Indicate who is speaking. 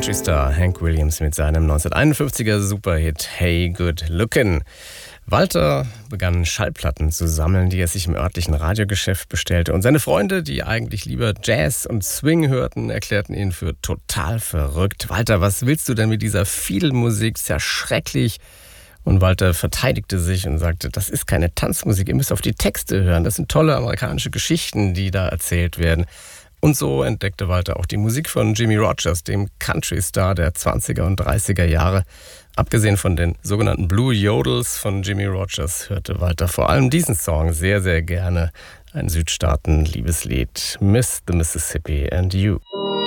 Speaker 1: Country-Star Hank Williams mit seinem 1951er Superhit Hey Good Lookin'. Walter begann Schallplatten zu sammeln, die er sich im örtlichen Radiogeschäft bestellte. Und seine Freunde, die eigentlich lieber Jazz und Swing hörten, erklärten ihn für total verrückt. Walter, was willst du denn mit dieser Fiedelmusik? Ist ja schrecklich. Und Walter verteidigte sich und sagte, das ist keine Tanzmusik, ihr müsst auf die Texte hören. Das sind tolle amerikanische Geschichten, die da erzählt werden. Und so entdeckte Walter auch die Musik von Jimmie Rodgers, dem Country-Star der 20er und 30er Jahre. Abgesehen von den sogenannten Blue Yodels von Jimmie Rodgers hörte Walter vor allem diesen Song sehr, sehr gerne. Ein Südstaaten-Liebeslied, Miss the Mississippi and You.